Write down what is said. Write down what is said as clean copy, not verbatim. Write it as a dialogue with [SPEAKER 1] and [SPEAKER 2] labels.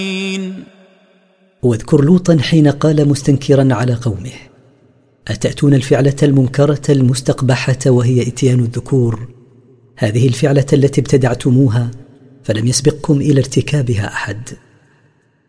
[SPEAKER 1] واذكر لوطا حين قال مستنكرا على قومه: أتأتون الفعلة المنكرة المستقبحة وهي إتيان الذكور؟ هذه الفعلة التي ابتدعتموها فلم يسبقكم إلى ارتكابها أحد.